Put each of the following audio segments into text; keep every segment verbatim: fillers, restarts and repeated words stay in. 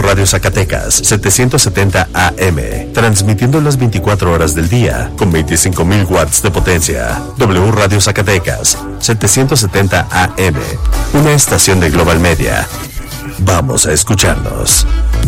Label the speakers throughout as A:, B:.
A: Radio Zacatecas, setecientos setenta A M, transmitiendo las veinticuatro horas del día, con veinticinco mil watts de potencia. W Radio Zacatecas, setecientos setenta A M, una estación de Global Media. Vamos a escucharnos.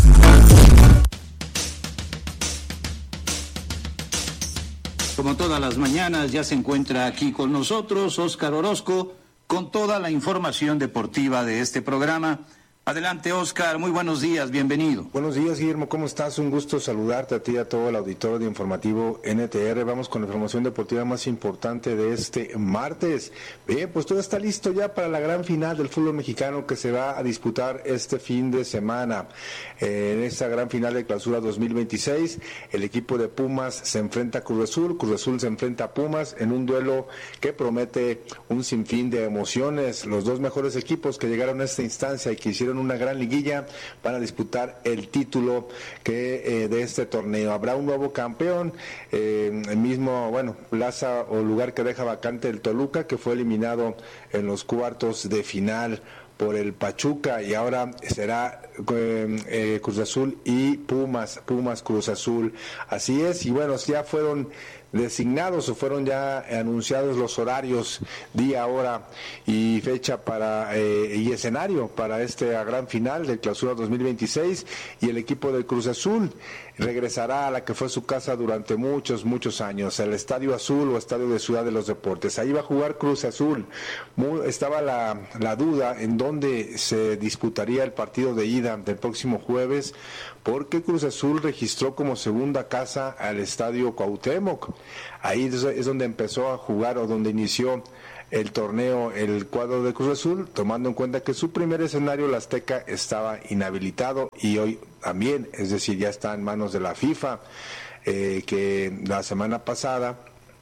B: Como todas las mañanas, ya se encuentra aquí con nosotros Óscar Orozco con toda la información deportiva de este programa. Adelante, Óscar, muy buenos días, bienvenido.
C: Buenos días, Guillermo, ¿cómo estás? Un gusto saludarte a ti y a todo el auditorio de Informativo N T R. Vamos con la información deportiva más importante de este martes. Bien, pues todo está listo ya para la gran final del fútbol mexicano que se va a disputar este fin de semana. Eh, en esta gran final de clausura dos mil veintiséis, el equipo de Pumas se enfrenta a Cruz Azul, Cruz Azul se enfrenta a Pumas en un duelo que promete un sinfín de emociones. Los dos mejores equipos que llegaron a esta instancia y que hicieron una gran liguilla van a disputar el título que eh, de este torneo. Habrá un nuevo campeón, eh, el mismo, bueno, plaza o lugar que deja vacante el Toluca, que fue eliminado en los cuartos de final por el Pachuca, y ahora será eh, eh, Cruz Azul y Pumas, Pumas Cruz Azul. Así es, y bueno, ya fueron designados o fueron ya anunciados los horarios, día, hora y fecha para eh, y escenario para esta gran final de clausura dos mil veintiséis, y el equipo de Cruz Azul regresará a la que fue su casa durante muchos, muchos años, el Estadio Azul o Estadio de Ciudad de los Deportes. Ahí va a jugar Cruz Azul. Muy, estaba la, la duda en dónde se disputaría el partido de ida del próximo jueves, porque Cruz Azul registró como segunda casa al Estadio Cuauhtémoc. Ahí es donde empezó a jugar o donde inició el torneo el cuadro de Cruz Azul, tomando en cuenta que su primer escenario, el Azteca, estaba inhabilitado y hoy también, es decir, ya está en manos de la FIFA, eh, que la semana pasada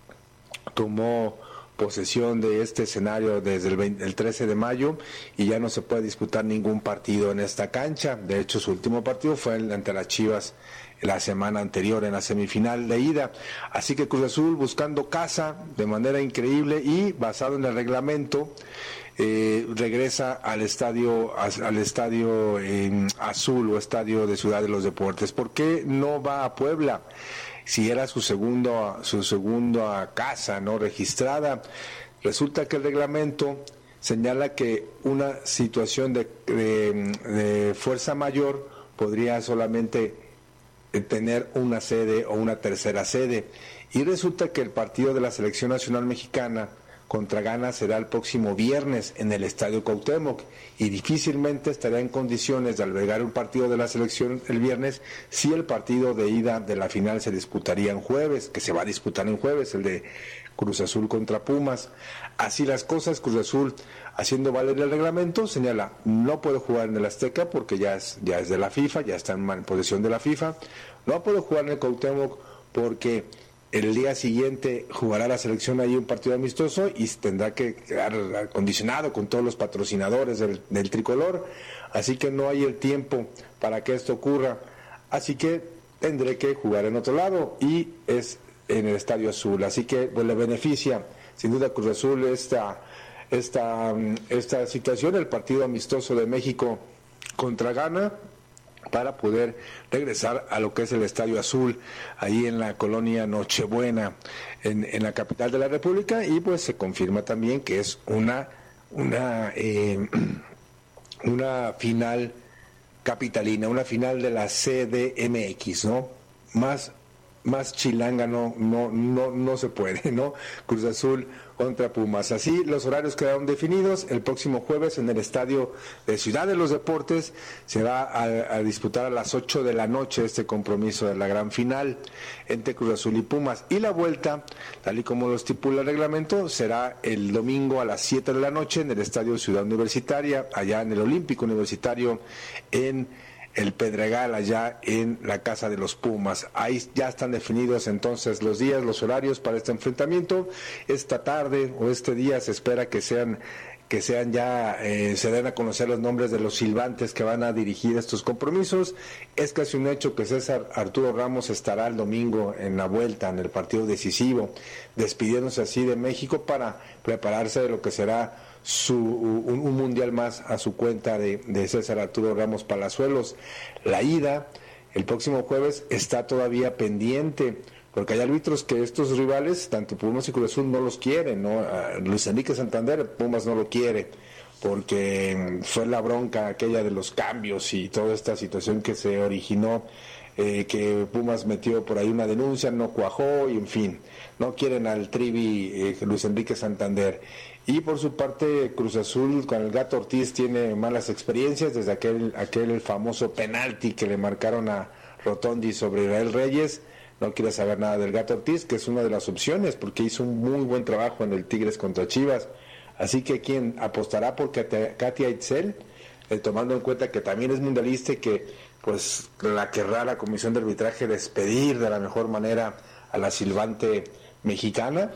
C: tomó posesión de este escenario desde el, veinte, el trece de mayo, y ya no se puede disputar ningún partido en esta cancha. De hecho, su último partido fue ante las Chivas la semana anterior en la semifinal de ida. Así que Cruz Azul buscando casa de manera increíble y basado en el reglamento, eh, regresa al estadio al estadio eh, Azul o Estadio de Ciudad de los Deportes. ¿Por qué no va a Puebla? Si era su segundo, su segunda casa no registrada. Resulta que el reglamento señala que una situación de, de, de fuerza mayor podría solamente tener una sede o una tercera sede, y resulta que el partido de la Selección Nacional Mexicana contra Ghana será el próximo viernes en el Estadio Cuauhtémoc, y difícilmente estará en condiciones de albergar un partido de la selección el viernes si el partido de ida de la final se disputaría en jueves, que se va a disputar en jueves, el de Cruz Azul contra Pumas. Así las cosas, Cruz Azul, haciendo valer el reglamento, señala, no puede jugar en el Azteca porque ya es, ya es de la FIFA, ya está en posesión de la FIFA, no puede jugar en el Cuauhtémoc porque el día siguiente jugará la selección ahí un partido amistoso y tendrá que quedar acondicionado con todos los patrocinadores del, del tricolor, así que no hay el tiempo para que esto ocurra, así que tendré que jugar en otro lado, y es en el Estadio Azul, así que pues le beneficia sin duda Cruz Azul esta, esta, esta situación, el partido amistoso de México contra Ghana, para poder regresar a lo que es el Estadio Azul, ahí en la colonia Nochebuena, en, en la capital de la República, y pues se confirma también que es una, una, eh, una final capitalina, una final de la C D M X, ¿no? Más más chilanga no no no no se puede, ¿no? Cruz Azul contra Pumas. Así los horarios quedaron definidos. El próximo jueves en el Estadio de Ciudad de los Deportes se va a, a disputar a las ocho de la noche este compromiso de la gran final entre Cruz Azul y Pumas, y la vuelta, tal y como lo estipula el reglamento, será el domingo a las siete de la noche en el Estadio Ciudad Universitaria, allá en el Olímpico Universitario, en el Pedregal, allá en la casa de los Pumas. Ahí ya están definidos entonces los días, los horarios para este enfrentamiento. Esta tarde o este día se espera que sean que sean ya, eh, se den a conocer los nombres de los silbantes que van a dirigir estos compromisos. Es casi un hecho que César Arturo Ramos estará el domingo en la vuelta, en el partido decisivo, despidiéndose así de México para prepararse de lo que será su, un, un mundial más a su cuenta de, de César Arturo Ramos Palazuelos. La ida el próximo jueves está todavía pendiente, porque hay árbitros que estos rivales, tanto Pumas y Cruz Azul, no los quieren, ¿no? A Luis Enrique Santander, Pumas no lo quiere, porque fue la bronca aquella de los cambios y toda esta situación que se originó, eh, que Pumas metió por ahí una denuncia, no cuajó, y en fin, no quieren al Trivi eh, Luis Enrique Santander. Y por su parte, Cruz Azul con el Gato Ortiz tiene malas experiencias desde aquel, aquel famoso penalti que le marcaron a Rotondi sobre Israel Reyes. No quiere saber nada del Gato Ortiz, que es una de las opciones, porque hizo un muy buen trabajo en el Tigres contra Chivas. Así que quien apostará por Katia Itzel, eh, tomando en cuenta que también es mundialista y que pues la querrá la Comisión de Arbitraje despedir de la mejor manera a la silbante mexicana.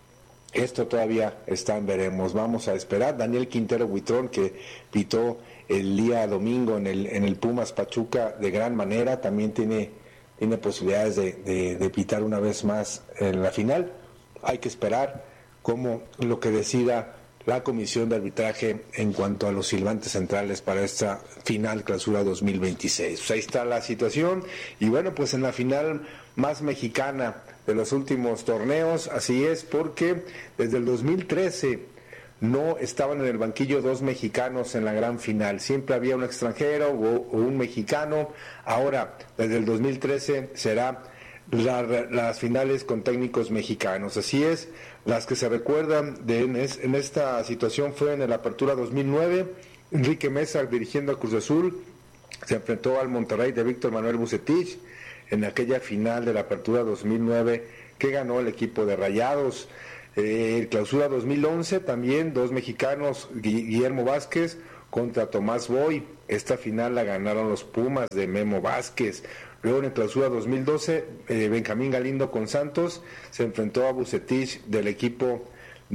C: Esto todavía está en veremos, vamos a esperar. Daniel Quintero Buitrón, que pitó el día domingo en el en el Pumas Pachuca de gran manera, también tiene tiene posibilidades de, de, de pitar una vez más en la final. Hay que esperar cómo lo que decida la Comisión de Arbitraje en cuanto a los silbantes centrales para esta final clausura dos mil veintiséis. Pues ahí está la situación, y bueno, pues en la final más mexicana de los últimos torneos, así es, porque desde el dos mil trece no estaban en el banquillo dos mexicanos en la gran final, siempre había un extranjero o, o un mexicano. Ahora, desde el dos mil trece será la, las finales con técnicos mexicanos, así es. Las que se recuerdan de en, es, en esta situación fue en el Apertura dos mil nueve, Enrique Mesa dirigiendo a Cruz Azul, se enfrentó al Monterrey de Víctor Manuel Bucetich en aquella final de la Apertura dos mil nueve que ganó el equipo de Rayados. Eh, el Clausura dos mil once también, dos mexicanos, Guillermo Vázquez contra Tomás Boy. Esta final la ganaron los Pumas de Memo Vázquez. Luego en el Clausura dos mil doce, eh, Benjamín Galindo con Santos se enfrentó a Bucetich del equipo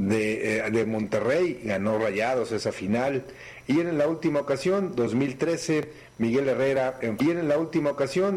C: de, eh, de Monterrey, ganó Rayados esa final. Y en la última ocasión, dos mil trece, Miguel Herrera, y en la última ocasión,